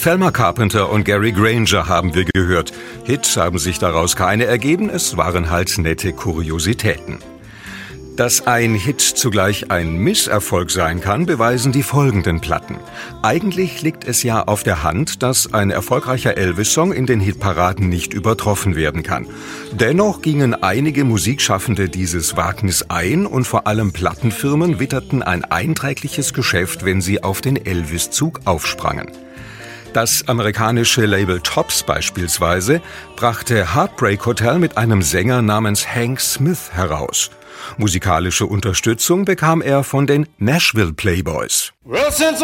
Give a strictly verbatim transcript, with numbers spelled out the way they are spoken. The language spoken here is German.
Thelma Carpenter und Gary Granger haben wir gehört. Hits haben sich daraus keine ergeben, es waren halt nette Kuriositäten. Dass ein Hit zugleich ein Misserfolg sein kann, beweisen die folgenden Platten. Eigentlich liegt es ja auf der Hand, dass ein erfolgreicher Elvis-Song in den Hitparaden nicht übertroffen werden kann. Dennoch gingen einige Musikschaffende dieses Wagnis ein und vor allem Plattenfirmen witterten ein einträgliches Geschäft, wenn sie auf den Elvis-Zug aufsprangen. Das amerikanische Label Tops beispielsweise brachte Heartbreak Hotel mit einem Sänger namens Hank Smith heraus. Musikalische Unterstützung bekam er von den Nashville Playboys. Well, since